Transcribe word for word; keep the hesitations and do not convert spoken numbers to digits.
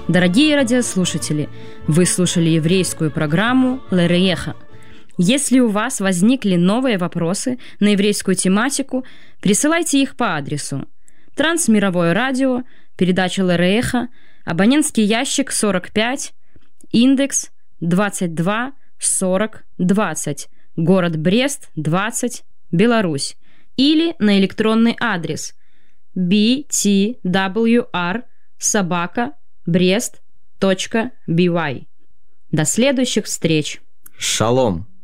Дорогие радиослушатели, вы слушали еврейскую программу «Лерееха». Если у вас возникли новые вопросы на еврейскую тематику, присылайте их по адресу Трансмировое радио, передача «Лерееха», абонентский ящик сорок пять, индекс двадцать два сорок двадцать, город Брест, двадцать, Беларусь, или на электронный адрес би ти дабл ю ар собака брест точка би вай. До следующих встреч! Шалом!